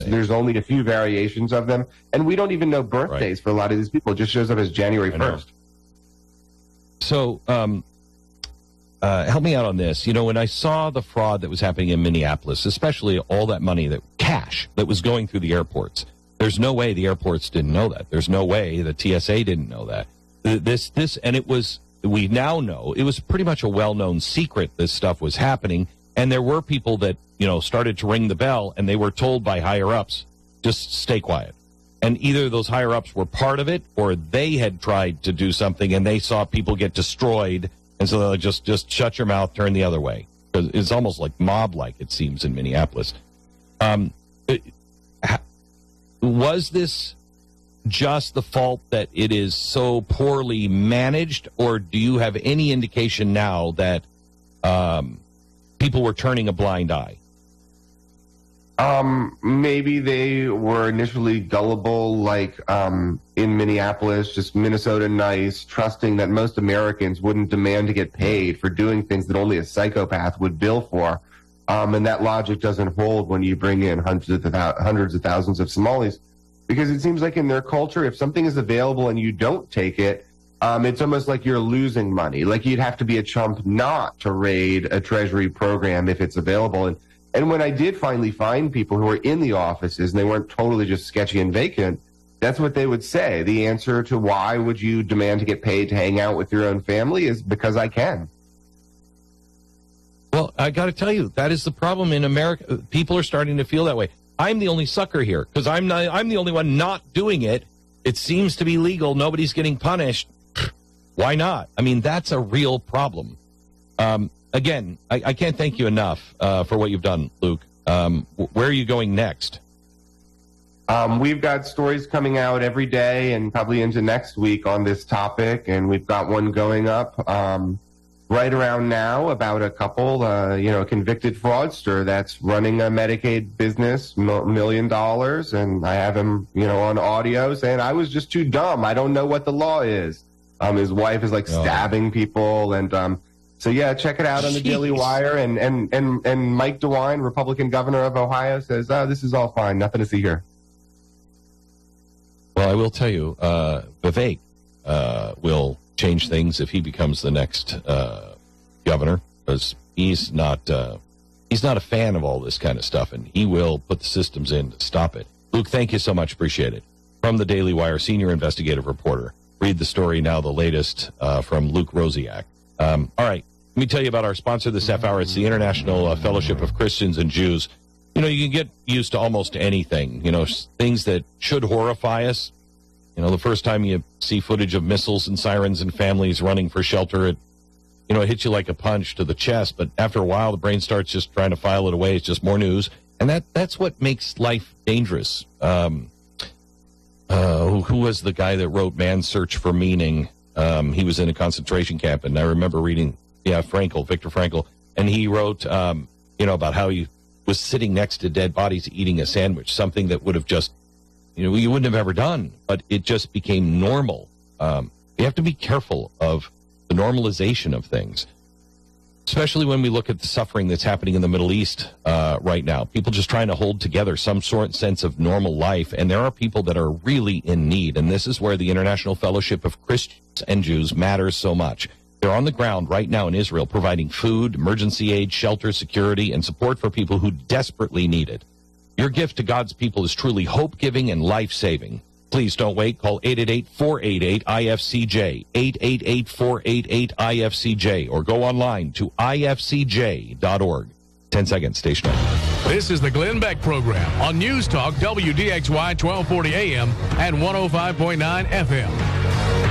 There's only a few variations of them, and we don't even know birthdays for a lot of these people. It just shows up as January 1st. So, help me out on this. You know, when I saw the fraud that was happening in Minneapolis, especially all that money, cash that was going through the airports, there's no way the airports didn't know that. There's no way the TSA didn't know that. And it was, we now know, it was pretty much a well-known secret this stuff was happening, and there were people that, you know, started to ring the bell, and they were told by higher-ups, just stay quiet. And either those higher-ups were part of it, or they had tried to do something, and they saw people get destroyed, and so they're like, just shut your mouth, turn the other way. Because it's almost like mob-like, it seems, in Minneapolis. Was this just the fault that it is so poorly managed, or do you have any indication now that people were turning a blind eye? Maybe they were initially gullible, like in Minneapolis, just Minnesota nice, trusting that most Americans wouldn't demand to get paid for doing things that only a psychopath would bill for. And that logic doesn't hold when you bring in hundreds of thousands of Somalis. Because it seems like in their culture, if something is available and you don't take it, it's almost like you're losing money. Like you'd have to be a chump not to raid a treasury program if it's available. And when I did finally find people who were in the offices and they weren't totally just sketchy and vacant, that's what they would say. The answer to why would you demand to get paid to hang out with your own family is because I can. Well, I got to tell you, that is the problem in America. People are starting to feel that way. I'm the only sucker here because I'm the only one not doing it. It seems to be legal. Nobody's getting punished. Why not? I mean, that's a real problem. Again, I can't thank you enough for what you've done, Luke. Where are you going next? We've got stories coming out every day and probably into next week on this topic, and we've got one going up right around now about a couple, a convicted fraudster that's running a Medicaid business, $1 million, and I have him, on audio saying, I was just too dumb. I don't know what the law is. His wife is stabbing people, and so yeah, check it out on the Daily Wire. And Mike DeWine, Republican governor of Ohio, says, this is all fine, nothing to see here. Well, I will tell you, Vivek will change things if he becomes the next governor, because he's not a fan of all this kind of stuff, and he will put the systems in to stop it. Luke, thank you so much. Appreciate it. From the Daily Wire, senior investigative reporter. Read the story now, the latest from Luke Rosiak. All right, let me tell you about our sponsor this half hour. It's the International Fellowship of Christians and Jews. You can get used to almost anything, things that should horrify us. The first time you see footage of missiles and sirens and families running for shelter, it hits you like a punch to the chest. But after a while, the brain starts just trying to file it away. It's just more news. And that's what makes life dangerous. Who was the guy that wrote Man's Search for Meaning? He was in a concentration camp, and I remember reading, Viktor Frankl, and he wrote, about how he was sitting next to dead bodies eating a sandwich, something that would have just, you wouldn't have ever done, but it just became normal. You have to be careful of the normalization of things, especially when we look at the suffering that's happening in the Middle East right now. People just trying to hold together some sense of normal life, and there are people that are really in need, and this is where the International Fellowship of Christians and Jews matters so much. They're on the ground right now in Israel providing food, emergency aid, shelter, security, and support for people who desperately need it. Your gift to God's people is truly hope-giving and life-saving. Please don't wait. Call 888-488-IFCJ, 888-488-IFCJ, or go online to ifcj.org. 10 seconds. Stay strong. This is the Glenn Beck Program on News Talk WDXY 1240 AM and 105.9 FM.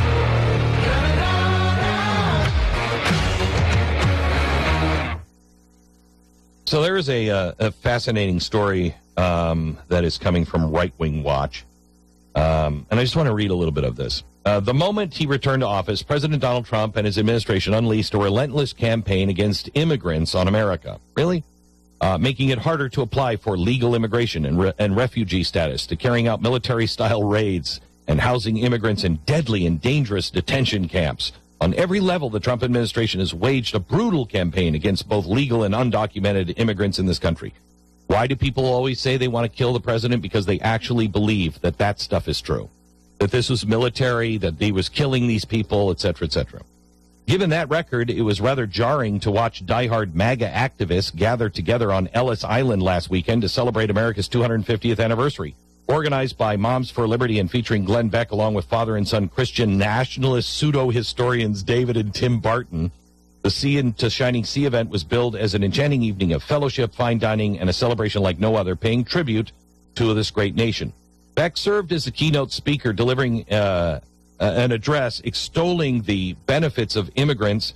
So there is a fascinating story that is coming from Right Wing Watch. And I just want to read a little bit of this. The moment he returned to office, President Donald Trump and his administration unleashed a relentless campaign against immigrants on America. Really? Making it harder to apply for legal immigration and refugee status, to carrying out military-style raids and housing immigrants in deadly and dangerous detention camps. On every level, the Trump administration has waged a brutal campaign against both legal and undocumented immigrants in this country. Why do people always say they want to kill the president? Because they actually believe that that stuff is true, that this was military, that he was killing these people, et cetera, et cetera. Given that record, it was rather jarring to watch diehard MAGA activists gather together on Ellis Island last weekend to celebrate America's 250th anniversary. Organized by Moms for Liberty and featuring Glenn Beck along with father and son Christian nationalist pseudo-historians David and Tim Barton, the Sea into Shining Sea event was billed as an enchanting evening of fellowship, fine dining, and a celebration like no other, paying tribute to this great nation. Beck served as a keynote speaker, delivering an address extolling the benefits of immigrants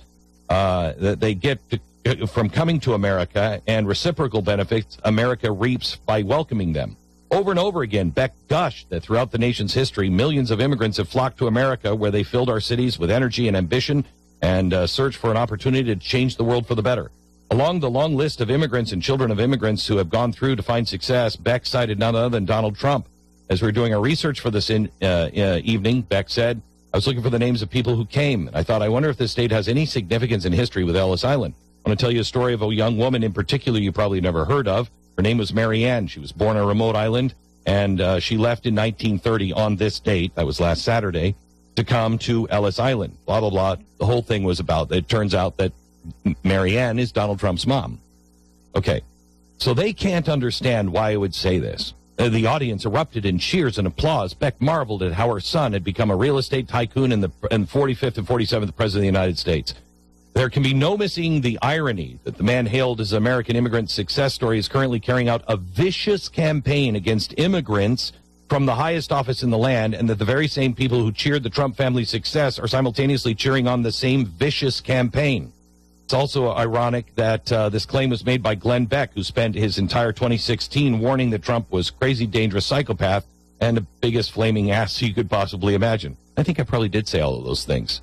that they get from coming to America and reciprocal benefits America reaps by welcoming them. Over and over again, Beck gushed that throughout the nation's history, millions of immigrants have flocked to America, where they filled our cities with energy and ambition and searched for an opportunity to change the world for the better. Along the long list of immigrants and children of immigrants who have gone through to find success, Beck cited none other than Donald Trump. As we were doing our research for this evening, Beck said, I was looking for the names of people who came. I thought, I wonder if this state has any significance in history with Ellis Island. I want to tell you a story of a young woman in particular you probably never heard of. Her name was Mary Ann. She was born on a remote island, and she left in 1930 on this date, that was last Saturday, to come to Ellis Island. Blah, blah, blah. The whole thing was about, it turns out that Mary Ann is Donald Trump's mom. Okay, so they can't understand why I would say this. The audience erupted in cheers and applause. Beck marveled at how her son had become a real estate tycoon and the 45th and 47th President of the United States. There can be no missing the irony that the man hailed as American immigrant success story is currently carrying out a vicious campaign against immigrants from the highest office in the land, and that the very same people who cheered the Trump family's success are simultaneously cheering on the same vicious campaign. It's also ironic that this claim was made by Glenn Beck, who spent his entire 2016 warning that Trump was crazy, dangerous psychopath and the biggest flaming ass you could possibly imagine. I think I probably did say all of those things.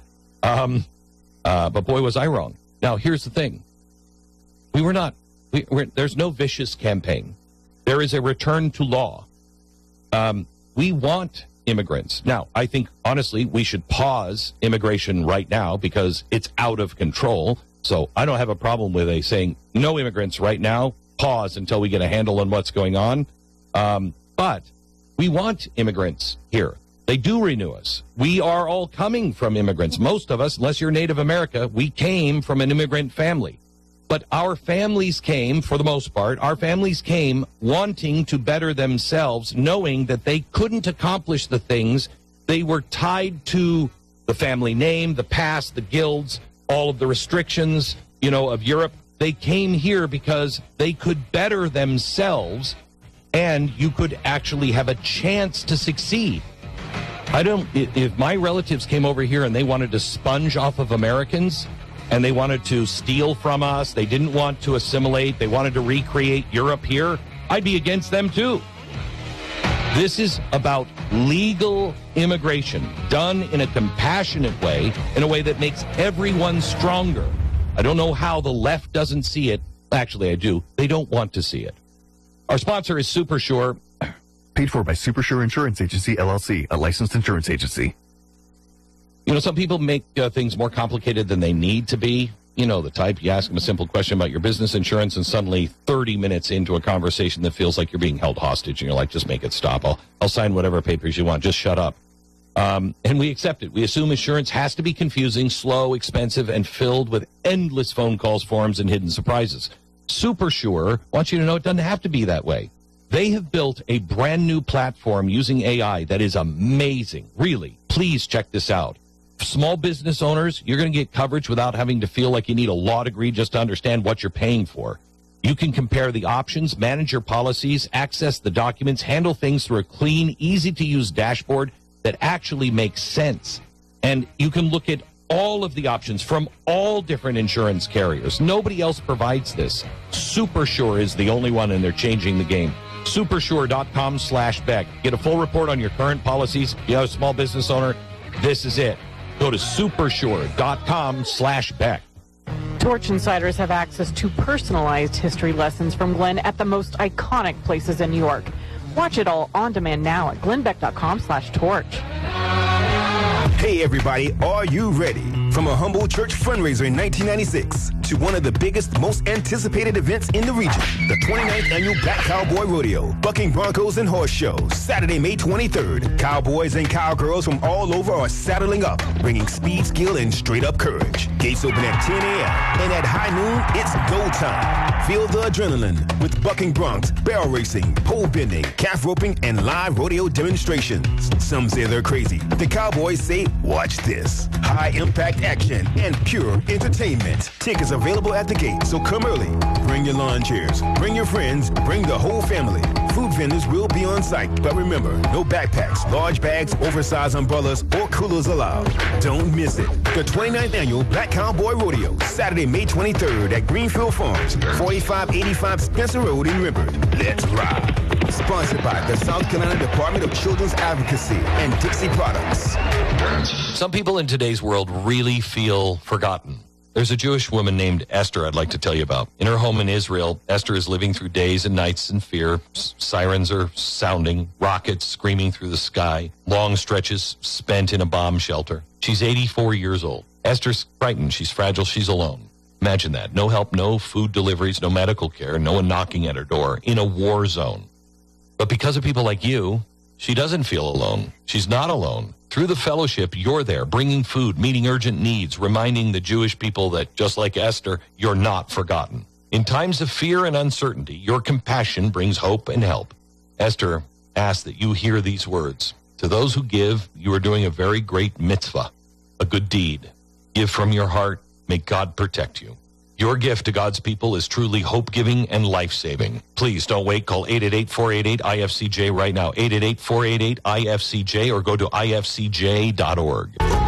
But boy, was I wrong. Now, here's the thing. There's no vicious campaign. There is a return to law. We want immigrants. Now, I think, honestly, we should pause immigration right now because it's out of control. So I don't have a problem with saying no immigrants right now, pause until we get a handle on what's going on. But we want immigrants here. They do renew us. We are all coming from immigrants. Most of us, unless you're Native America, we came from an immigrant family. But our families came, for the most part, our families came wanting to better themselves, knowing that they couldn't accomplish the things. They were tied to the family name, the past, the guilds, all of the restrictions, of Europe. They came here because they could better themselves, and you could actually have a chance to succeed. If my relatives came over here and they wanted to sponge off of Americans and they wanted to steal from us, they didn't want to assimilate, they wanted to recreate Europe here, I'd be against them too. This is about legal immigration done in a compassionate way, in a way that makes everyone stronger. I don't know how the left doesn't see it. Actually, I do. They don't want to see it. Our sponsor is SuperSure. Paid for by SuperSure Insurance Agency, LLC, a licensed insurance agency. Some people make things more complicated than they need to be. The type, you ask them a simple question about your business insurance, and suddenly 30 minutes into a conversation that feels like you're being held hostage, and you're like, just make it stop. I'll sign whatever papers you want. Just shut up. And we accept it. We assume insurance has to be confusing, slow, expensive, and filled with endless phone calls, forms, and hidden surprises. SuperSure wants you to know it doesn't have to be that way. They have built a brand new platform using AI that is amazing. Really, please check this out. Small business owners, you're going to get coverage without having to feel like you need a law degree just to understand what you're paying for. You can compare the options, manage your policies, access the documents, handle things through a clean, easy-to-use dashboard that actually makes sense. And you can look at all of the options from all different insurance carriers. Nobody else provides this. SuperSure is the only one, and they're changing the game. Supersure.com/Beck. Get a full report on your current policies. If you're a small business owner, this is it. Go to supersure.com/Beck. Torch Insiders have access to personalized history lessons from Glenn at the most iconic places in New York. Watch it all on demand now at glennbeck.com/torch. Hey everybody, are you ready? From a humble church fundraiser in 1996 to to one of the biggest, most anticipated events in the region, the 29th Annual Black Cowboy Rodeo, Bucking Broncos and Horse Show, Saturday, May 23rd. Cowboys and cowgirls from all over are saddling up, bringing speed, skill, and straight-up courage. Gates open at 10 a.m., and at high noon, it's go time. Feel the adrenaline with bucking broncs, barrel racing, pole bending, calf roping, and live rodeo demonstrations. Some say they're crazy. The Cowboys say, watch this. High-impact action and pure entertainment. Tickets available at the gate, so come early. Bring your lawn chairs, bring your friends, bring the whole family. Food vendors will be on site, but remember, no backpacks, large bags, oversized umbrellas, or coolers allowed. Don't miss it. The 29th Annual Black Cowboy Rodeo, Saturday, May 23rd at Greenfield Farms, 4585 Spencer Road in Ribbard. Let's ride. Sponsored by the South Carolina Department of Children's Advocacy and Dixie Products. Some people in today's world really feel forgotten. There's a Jewish woman named Esther I'd like to tell you about. In her home in Israel, Esther is living through days and nights in fear. Sirens are sounding, rockets screaming through the sky, long stretches spent in a bomb shelter. She's 84 years old. Esther's frightened. She's fragile. She's alone. Imagine that. No help, no food deliveries, no medical care, no one knocking at her door in a war zone. But because of people like you, she doesn't feel alone. She's not alone. Through the fellowship, you're there, bringing food, meeting urgent needs, reminding the Jewish people that, just like Esther, you're not forgotten. In times of fear and uncertainty, your compassion brings hope and help. Esther asks that you hear these words. To those who give, you are doing a very great mitzvah, a good deed. Give from your heart. May God protect you. Your gift to God's people is truly hope-giving and life-saving. Please don't wait. Call 888-488-IFCJ right now. 888-488-IFCJ or go to ifcj.org.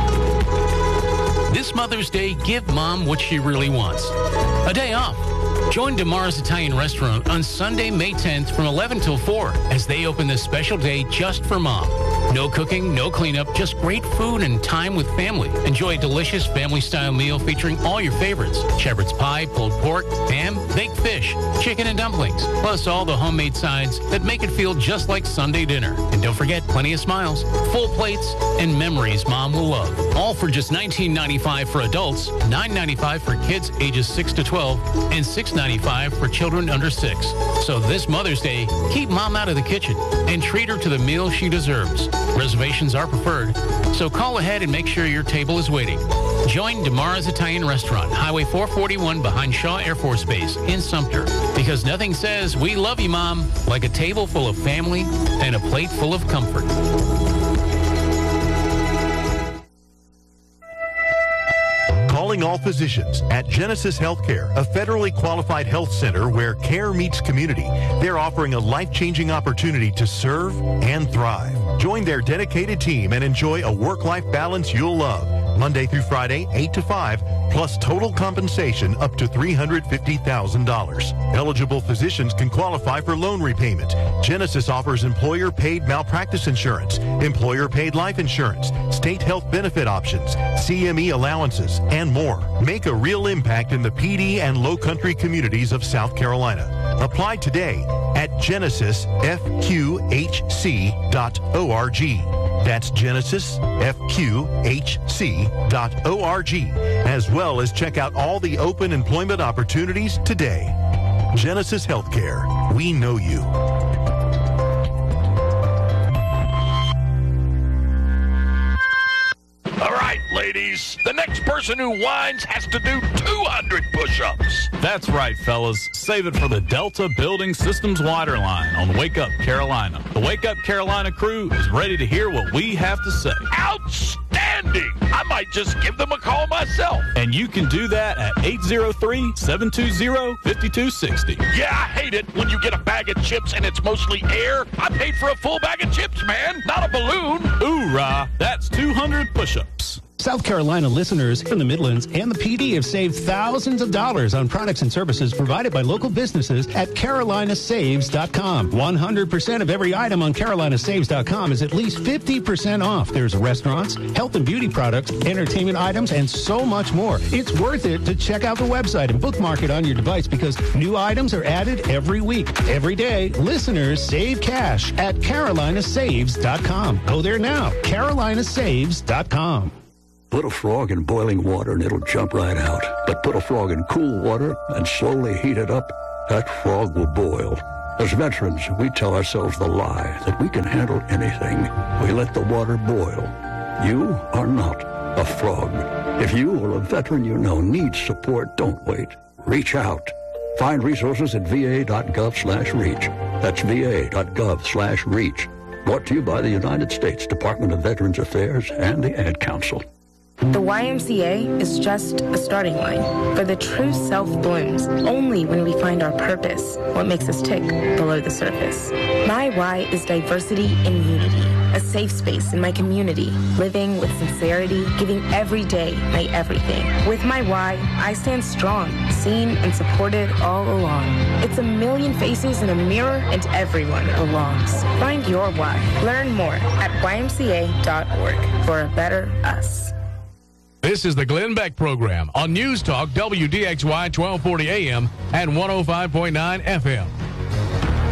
This Mother's Day, give Mom what she really wants. A day off. Join Damara's Italian Restaurant on Sunday, May 10th from 11 till 4 as they open this special day just for Mom. No cooking, no cleanup, just great food and time with family. Enjoy a delicious family-style meal featuring all your favorites. Shepherd's pie, pulled pork, ham, baked fish, chicken and dumplings, plus all the homemade sides that make it feel just like Sunday dinner. And don't forget, plenty of smiles, full plates, and memories Mom will love. All for just $19.95 for adults, $9.95 for kids ages 6 to 12, and $6.95 for children under 6. So this Mother's Day, keep Mom out of the kitchen and treat her to the meal she deserves. Reservations are preferred, so call ahead and make sure your table is waiting. Join Damara's Italian Restaurant, Highway 441 behind Shaw Air Force Base in Sumter. Because nothing says we love you, Mom, like a table full of family and a plate full of comfort. Calling all physicians at Genesis Healthcare, a federally qualified health center where care meets community. They're offering a life-changing opportunity to serve and thrive. Join their dedicated team and enjoy a work-life balance you'll love. Monday through Friday, 8 to 5, plus total compensation up to $350,000. Eligible physicians can qualify for loan repayment. Genesis offers employer-paid malpractice insurance, employer-paid life insurance, state health benefit options, CME allowances, and more. Make a real impact in the PD and Low Country communities of South Carolina. Apply today at genesisfqhc.org. That's genesisfqhc.org, as well as check out all the open employment opportunities today. Genesis Healthcare. We know you. All right, ladies. The next person who whines has to do 200 push-ups. That's right, fellas. Save it for the Delta Building Systems Waterline on Wake Up Carolina. The Wake Up Carolina crew is ready to hear what we have to say. Outstanding! I might just give them a call myself. And you can do that at 803-720-5260. Yeah, I hate it when you get a bag of chips and it's mostly air. I paid for a full bag of chips, man, not a balloon. Hoorah! That's 200 push-ups. South Carolina listeners from the Midlands and the PD have saved thousands of dollars on products and services provided by local businesses at carolinasaves.com. 100% of every item on carolinasaves.com is at least 50% off. There's restaurants, health and beauty products, entertainment items, and so much more. It's worth it to check out the website and bookmark it on your device because new items are added every week. Every day, listeners save cash at carolinasaves.com. Go there now, carolinasaves.com. Put a frog in boiling water and it'll jump right out. But put a frog in cool water and slowly heat it up, that frog will boil. As veterans, we tell ourselves the lie that we can handle anything. We let the water boil. You are not a frog. If you or a veteran you know needs support, don't wait. Reach out. Find resources at va.gov/reach. That's va.gov/reach. Brought to you by the United States Department of Veterans Affairs and the Ad Council. The YMCA is just a starting line, for the true self blooms only when we find our purpose, what makes us tick below the surface. My Y is diversity and unity, a safe space in my community, living with sincerity, giving every day my everything. With my Y, I stand strong, seen and supported all along. It's a million faces in a mirror and everyone belongs. Find your Y. Learn more at ymca.org for a better us. This is the Glenn Beck Program on News Talk WDXY 1240 AM and 105.9 FM.